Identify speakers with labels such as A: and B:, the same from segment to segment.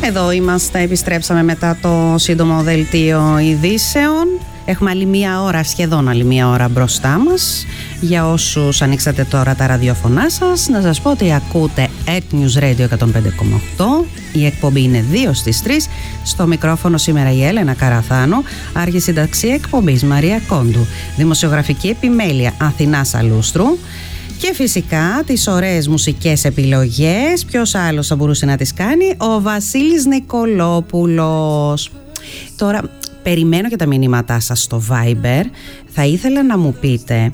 A: Εδώ είμαστε, επιστρέψαμε μετά το σύντομο δελτίο ειδήσεων. Έχουμε άλλη μία ώρα, σχεδόν άλλη μία ώρα μπροστά μας. Για όσους ανοίξατε τώρα τα ραδιοφωνά σας, να σας πω ότι ακούτε Earth News Radio 105,8. Η εκπομπή είναι 2 στις 3. Στο μικρόφωνο σήμερα η Έλενα Καραθάνου. Άρχη συνταξία εκπομπής Μαρία Κόντου. Δημοσιογραφική επιμέλεια Αθηνάς Αλούστρου. Και φυσικά τις ωραίες μουσικές επιλογές. Ποιος άλλος θα μπορούσε να τις κάνει? Ο Βασίλης Νικολόπουλος. Τώρα περιμένω και τα μηνύματά σας στο Viber. Θα ήθελα να μου πείτε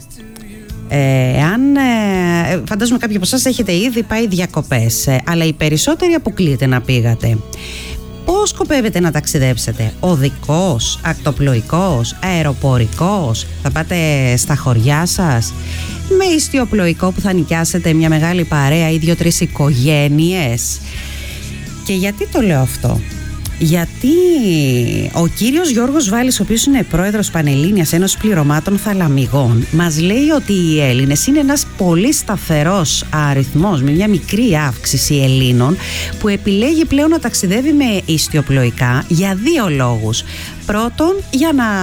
A: εάν φαντάζομαι κάποιοι από εσάς έχετε ήδη πάει διακοπές, αλλά οι περισσότεροι αποκλείεται να πήγατε. Πώς σκοπεύετε να ταξιδέψετε? Οδικός, ακτοπλοϊκός, αεροπορικός? Θα πάτε στα χωριά σας? Με ιστιοπλοϊκό που θα νοικιάσετε μια μεγάλη παρέα ή 2-3 οικογένειες? Και γιατί το λέω αυτό? Γιατί ο κύριος Γιώργος Βάλης, ο οποίος είναι πρόεδρος Πανελλήνιας Ένωσης Πληρωμάτων Θαλαμιγών, μας λέει ότι οι Έλληνες είναι ένας πολύ σταθερός αριθμός, με μια μικρή αύξηση Ελλήνων, που επιλέγει πλέον να ταξιδεύει με ιστιοπλοϊκά για 2 λόγους. Πρώτον, για να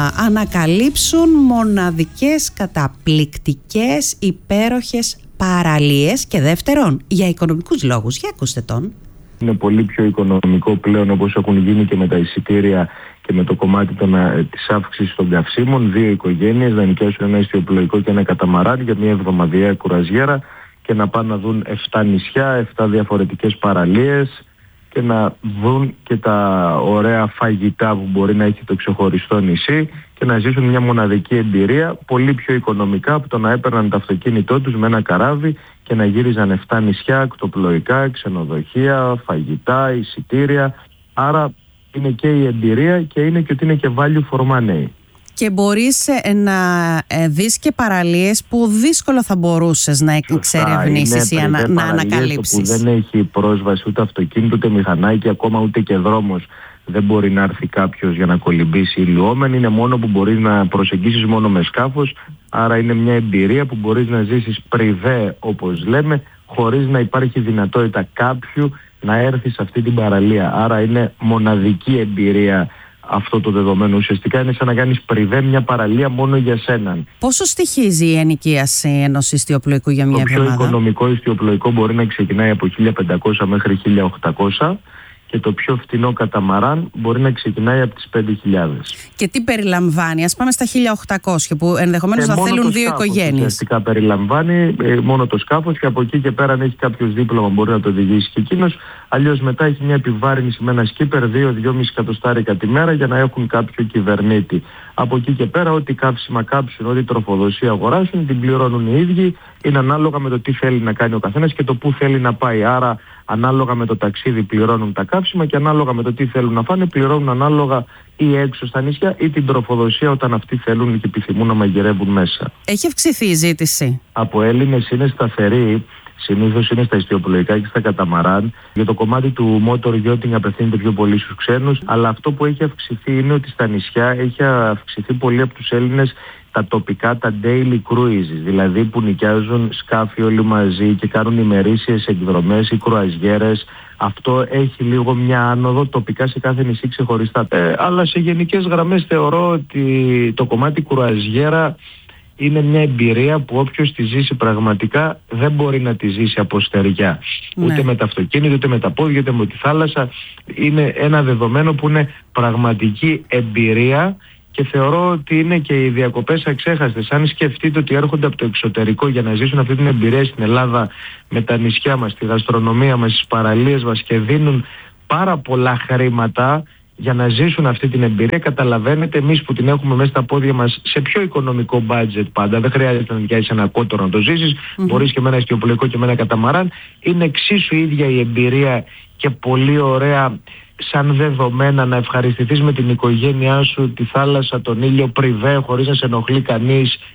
A: ανακαλύψουν μοναδικές, καταπληκτικές, υπέροχες παραλίες, και δεύτερον, για οικονομικούς λόγους. Για ακούστε τον.
B: Είναι πολύ πιο οικονομικό πλέον, όπως έχουν γίνει και με τα εισιτήρια και με το κομμάτι της αύξησης των καυσίμων, 2 οικογένειες να νοικιάσουν ένα ιστιοπλοϊκό και ένα καταμαράν για μια εβδομαδιαία κουραζιέρα και να πάνε να δουν 7 νησιά, 7 διαφορετικές παραλίες και να δουν και τα ωραία φαγητά που μπορεί να έχει το ξεχωριστό νησί και να ζήσουν μια μοναδική εμπειρία πολύ πιο οικονομικά από το να έπαιρναν το αυτοκίνητό τους με ένα καράβι και να γύριζαν 7 νησιά, ακτοπλοϊκά, ξενοδοχεία, φαγητά, εισιτήρια. Άρα είναι και η εμπειρία και είναι και ότι είναι και value for money. Και
A: μπορείς να δεις και παραλίες που δύσκολο θα μπορούσες να εξερευνήσεις ή να ανακαλύψεις.
B: Που δεν έχει πρόσβαση ούτε αυτοκίνητο, ούτε μηχανάκι, ακόμα ούτε και δρόμος. Δεν μπορεί να έρθει κάποιος για να κολυμπήσει ηλιόμενη. Είναι μόνο που μπορείς να προσεγγίσεις μόνο με σκάφος. Άρα είναι μια εμπειρία που μπορείς να ζήσεις πριβέ, όπως λέμε, χωρίς να υπάρχει δυνατότητα κάποιου να έρθει σε αυτή την παραλία. Άρα είναι μοναδική εμπειρία αυτό το δεδομένο. Ουσιαστικά είναι σαν να κάνεις πριβέ μια παραλία μόνο για σέναν.
A: Πόσο στοιχίζει η ενοικίαση ενός ιστιοπλοϊκού για μια εβδομάδα?
B: Το πιο οικονομικό ιστιοπλοϊκό μπορεί να ξεκινάει από 1.500 μέχρι 1.800. Και το πιο φτηνό καταμαράν μπορεί να ξεκινάει από τις 5.000.
A: Και τι περιλαμβάνει? Ας πάμε στα 1.800 που ενδεχομένως να θέλουν 2 οικογένειες.
B: Ουσιαστικά περιλαμβάνει μόνο το σκάφος και από εκεί και πέρα αν έχει κάποιος δίπλωμα μπορεί να το οδηγήσει και εκείνος. Αλλιώς μετά έχει μια επιβάρυνση με ένα σκίπερ 2-2,5 εκατοστάρικα τη μέρα για να έχουν κάποιο κυβερνήτη. Από εκεί και πέρα ό,τι καύσιμα κάψουν, ό,τι τροφοδοσία αγοράσουν την πληρώνουν οι ίδιοι. Είναι ανάλογα με το τι θέλει να κάνει ο καθένας και το πού θέλει να πάει. Άρα ανάλογα με το ταξίδι πληρώνουν τα καύσιμα και ανάλογα με το τι θέλουν να φάνε πληρώνουν ανάλογα ή έξω στα νησιά ή την τροφοδοσία όταν αυτοί θέλουν και επιθυμούν να μαγειρεύουν μέσα.
A: Έχει αυξηθεί η ζήτηση?
B: Από Έλληνες είναι σταθερή. Συνήθως είναι στα ιστιοπλοϊκά και στα καταμαράν. Για το κομμάτι του motor yachting απευθύνεται πιο πολύ στους ξένους. Αλλά αυτό που έχει αυξηθεί είναι ότι στα νησιά έχει αυξηθεί πολύ από τους Έλληνες τα τοπικά, τα daily cruises. Δηλαδή που νοικιάζουν σκάφη όλοι μαζί και κάνουν ημερήσιες εκδρομές ή κρουαζιέρες. Αυτό έχει λίγο μια άνοδο τοπικά σε κάθε νησί ξεχωριστά. Αλλά σε γενικές γραμμές θεωρώ ότι το κομμάτι κρουαζιέρα είναι μια εμπειρία που όποιος τη ζήσει πραγματικά δεν μπορεί να τη ζήσει από στεριά. Ναι. Ούτε με τα αυτοκίνητα, ούτε με τα πόδια, ούτε με τη θάλασσα. Είναι ένα δεδομένο που είναι πραγματική εμπειρία και θεωρώ ότι είναι και οι διακοπές αξέχαστες. Αν σκεφτείτε ότι έρχονται από το εξωτερικό για να ζήσουν αυτή την εμπειρία στην Ελλάδα με τα νησιά μας, τη γαστρονομία μας, τις παραλίες μας και δίνουν πάρα πολλά χρήματα για να ζήσουν αυτή την εμπειρία, καταλαβαίνετε εμείς που την έχουμε μέσα στα πόδια μας σε πιο οικονομικό budget πάντα, δεν χρειάζεται να νοικιάσεις ένα κότορο να το ζήσεις, μπορείς και με ένα ιστιοπλοϊκό και με ένα καταμαράν, είναι εξίσου ίδια η εμπειρία και πολύ ωραία σαν δεδομένα να ευχαριστηθείς με την οικογένειά σου, τη θάλασσα, τον ήλιο, πριβέ, χωρίς να σε ενοχλεί κανείς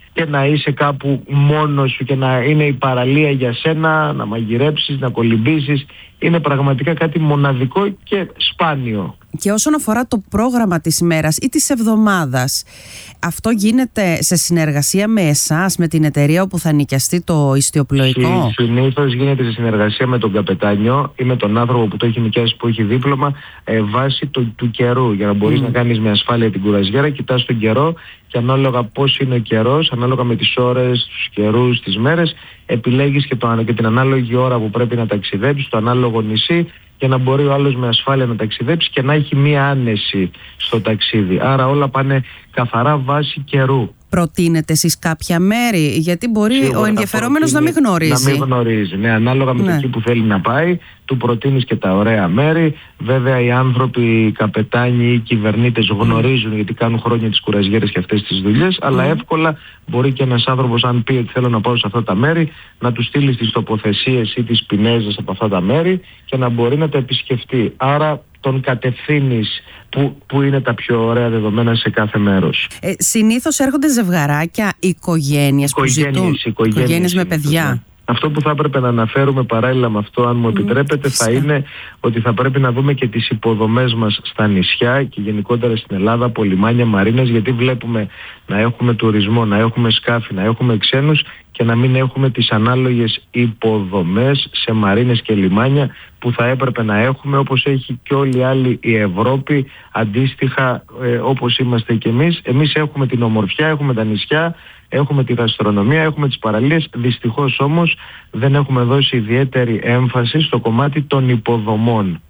B: και να είσαι κάπου μόνος σου και να είναι η παραλία για σένα, να μαγειρέψεις, να κολυμπήσεις. Είναι πραγματικά κάτι μοναδικό και σπάνιο.
A: Και όσον αφορά το πρόγραμμα της ημέρας ή της εβδομάδας, αυτό γίνεται σε συνεργασία με εσάς, με την εταιρεία όπου θα νοικιαστεί το ιστιοπλοϊκό?
B: Συνήθως γίνεται σε συνεργασία με τον καπετάνιο ή με τον άνθρωπο που το έχει νοικιάσει, που έχει δίπλωμα, βάσει του καιρού. Για να μπορείς να κάνεις με ασφάλεια την κουραζιέρα, κοιτάς τον καιρό και ανάλογα πώς είναι ο καιρός, ανάλογα με τις ώρες, τους καιρούς, τις μέρες, επιλέγεις και την ανάλογη ώρα που πρέπει να ταξιδέψεις, το ανάλογο νησί, για να μπορεί ο άλλος με ασφάλεια να ταξιδέψει και να έχει μία άνεση στο ταξίδι. Άρα όλα πάνε καθαρά βάση καιρού. Προτείνετε εσείς κάποια μέρη? Γιατί μπορεί σίγουρα ο ενδιαφερόμενος να μην γνωρίζει. Να μην γνωρίζει. Ναι, ανάλογα με το εκεί που θέλει να πάει, του προτείνεις και τα ωραία μέρη. Βέβαια οι άνθρωποι, οι καπετάνοι ή οι κυβερνήτες γνωρίζουν, γιατί κάνουν χρόνια τις κουραζιέρες και αυτές τις δουλειές, αλλά εύκολα μπορεί και ένας άνθρωπος, αν πει ότι θέλω να πάω σε αυτά τα μέρη, να του στείλει τις τοποθεσίες ή τις πινέζες από αυτά τα μέρη και να μπορεί να τα επισκεφτεί. Άρα τον κατευθύνεις που είναι τα πιο ωραία δεδομένα σε κάθε μέρος.
A: Συνήθως έρχονται ζευγαράκια, οικογένειες που ζητούν, οικογένειες με παιδιά.
B: Αυτό που θα έπρεπε να αναφέρουμε παράλληλα με αυτό, αν μου επιτρέπετε, θα είναι ότι θα πρέπει να δούμε και τις υποδομές μας στα νησιά και γενικότερα στην Ελλάδα, από λιμάνια, μαρίνες, γιατί βλέπουμε να έχουμε τουρισμό, να έχουμε σκάφη, να έχουμε ξένους και να μην έχουμε τις ανάλογες υποδομές σε μαρίνες και λιμάνια που θα έπρεπε να έχουμε, όπως έχει και όλη η άλλη η Ευρώπη, αντίστοιχα όπως είμαστε και εμείς. Εμείς έχουμε την ομορφιά, έχουμε τα νησιά, έχουμε τη γαστρονομία, έχουμε τις παραλίες. Δυστυχώς όμως δεν έχουμε δώσει ιδιαίτερη έμφαση στο κομμάτι των υποδομών.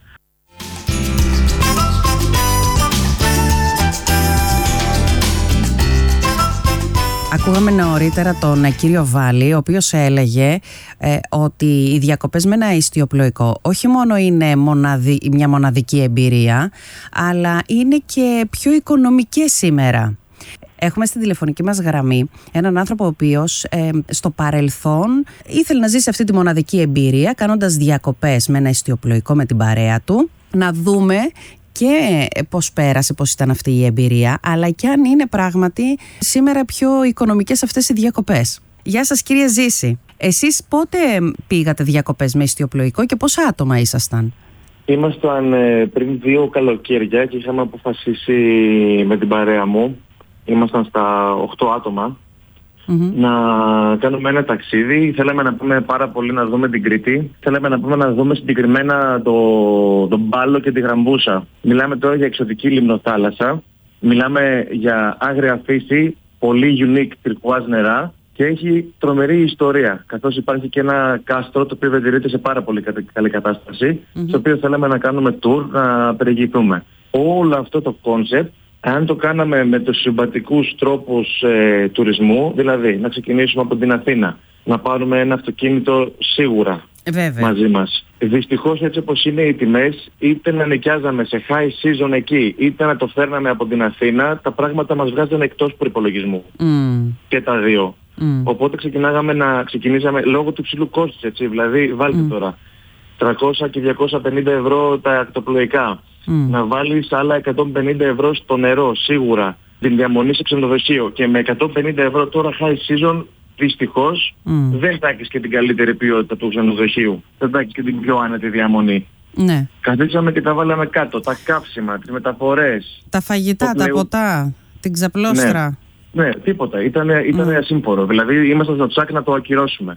A: Ακούγαμε νωρίτερα τον κύριο Βάλη, ο οποίος έλεγε ότι οι διακοπές με ένα ιστιοπλοϊκό όχι μόνο είναι μια μοναδική εμπειρία, αλλά είναι και πιο οικονομικές σήμερα. Έχουμε στην τηλεφωνική μας γραμμή έναν άνθρωπο ο οποίος στο παρελθόν ήθελε να ζήσει αυτή τη μοναδική εμπειρία κάνοντας διακοπές με ένα ιστιοπλοϊκό με την παρέα του. Να δούμε και πώς πέρασε, πώς ήταν αυτή η εμπειρία, αλλά και αν είναι πράγματι σήμερα πιο οικονομικές αυτές οι διακοπές. Γεια σας κύριε Ζήση. Εσείς πότε πήγατε διακοπές με ιστιοπλοϊκό και πόσα άτομα ήσασταν?
C: Ήμασταν πριν 2 καλοκαίρια και είχαμε αποφασίσει με την παρέα μου, ήμασταν στα 8 άτομα, να κάνουμε ένα ταξίδι. Θέλαμε να πούμε πάρα πολύ να δούμε την Κρήτη. Θέλαμε να πούμε να δούμε συγκεκριμένα τον Πάλο και τη Γραμμπούσα. Μιλάμε τώρα για εξωτική λιμνοθάλασσα. Μιλάμε για άγρια φύση, πολύ unique τυρκουάζ νερά και έχει τρομερή ιστορία. Καθώς υπάρχει και ένα κάστρο το οποίο διατηρείται σε πάρα πολύ καλή κατάσταση, στο οποίο θέλαμε να κάνουμε tour, να περιηγηθούμε. Όλο αυτό το concept, αν το κάναμε με τους συμπατικούς τρόπους τουρισμού, δηλαδή να ξεκινήσουμε από την Αθήνα, να πάρουμε ένα αυτοκίνητο σίγουρα μαζί μας. Δυστυχώς έτσι όπως είναι οι τιμές, είτε να νοικιάζαμε σε high season εκεί, είτε να το φέρναμε από την Αθήνα, τα πράγματα μας βγάζαν εκτός προϋπολογισμού. Και τα δύο. Οπότε ξεκινήσαμε λόγω του ψηλού κόστους, έτσι, δηλαδή βάλτε τώρα 300 και 250 ευρώ τα ακτοπλοϊκά. Να βάλεις άλλα 150 ευρώ στο νερό, σίγουρα, την διαμονή σε ξενοδοχείο. Και με 150 ευρώ τώρα high season, δυστυχώς, δεν θα έχεις και την καλύτερη ποιότητα του ξενοδοχείου. Δεν θα έχεις και την πιο άνετη διαμονή. Ναι. Καθίσαμε και τα βάλαμε κάτω, τα καύσιμα, τις μεταφορές.
A: Τα φαγητά, τα ποτά, την ξαπλώστρα.
C: Ναι, τίποτα. Ήταν ασύμφορο. Δηλαδή ήμασταν στο τσάκ να το ακυρώσουμε.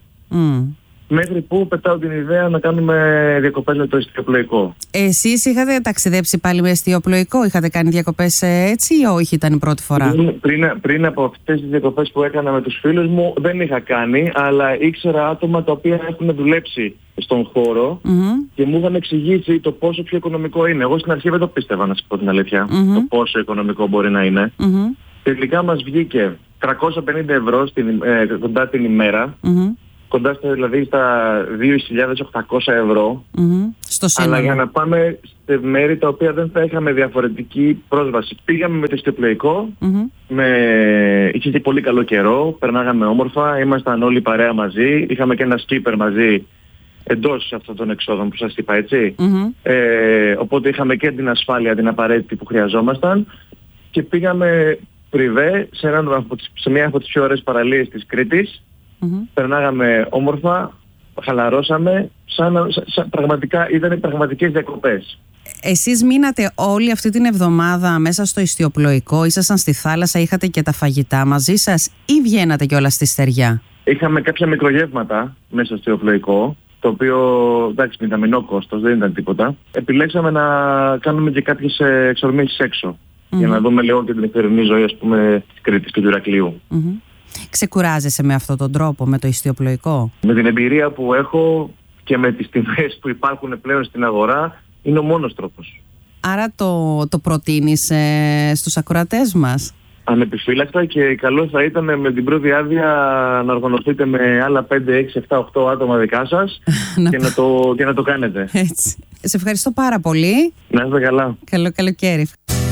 C: Μέχρι που πετάω την ιδέα να κάνουμε διακοπές με το ιστιοπλοϊκό.
A: Εσείς είχατε ταξιδέψει πάλι με ιστιοπλοϊκό, είχατε κάνει διακοπές έτσι ή όχι, ήταν η πρώτη φορά?
C: Πριν από αυτές τις διακοπές που έκανα με τους φίλους μου δεν είχα κάνει, αλλά ήξερα άτομα τα οποία έχουν δουλέψει στον χώρο και μου είχαν εξηγήσει το πόσο πιο οικονομικό είναι. Εγώ στην αρχή δεν το πίστευα, να σας πω την αλήθεια, το πόσο οικονομικό μπορεί να είναι. Τελικά μας βγήκε 350 ευρώ κοντά την ημέρα. Κοντά δηλαδή στα 2.800 ευρώ.
A: Στο σύνολο.
C: Αλλά για να πάμε σε μέρη τα οποία δεν θα είχαμε διαφορετική πρόσβαση. Πήγαμε με το ιστιοπλοϊκό, είχε και πολύ καλό καιρό, περνάγαμε όμορφα, ήμασταν όλοι παρέα μαζί, είχαμε και ένα skipper μαζί εντός αυτών των εξόδων που σας είπα, έτσι. Οπότε είχαμε και την ασφάλεια, την απαραίτητη που χρειαζόμασταν και πήγαμε πριβέ σε μια από τις πιο ωραίες παραλίες της Κρήτης. Περνάγαμε όμορφα, χαλαρώσαμε, πραγματικά ήταν πραγματικές διακοπές.
A: Εσείς μείνατε όλη αυτή την εβδομάδα μέσα στο ιστιοπλοϊκό, ήσασταν στη θάλασσα, είχατε και τα φαγητά μαζί σας ή βγαίνατε κιόλας στη στεριά?
C: Είχαμε κάποια μικρογεύματα μέσα στο ιστιοπλοϊκό, το οποίο εντάξει με μηδαμινό κόστος, δεν ήταν τίποτα. Επιλέξαμε να κάνουμε και κάποιες εξορμήσεις έξω, για να δούμε λίγο και την εθερινή ζωή, ας πούμε, της Κρήτης και του Ηρακλείου.
A: Ξεκουράζεσαι με αυτόν τον τρόπο, με το ιστιοπλοϊκό?
C: Με την εμπειρία που έχω και με τις τιμές που υπάρχουν πλέον στην αγορά, είναι ο μόνος τρόπος.
A: Άρα το προτείνεις στους ακροατές μας?
C: Ανεπιφύλακτα, και καλό θα ήταν με την πρώτη άδεια να οργανωθείτε με άλλα 5, 6, 7, 8 άτομα δικά σας και να το κάνετε.
A: Έτσι. Σε ευχαριστώ πάρα πολύ.
C: Να είστε καλά.
A: Καλό καλοκαίρι.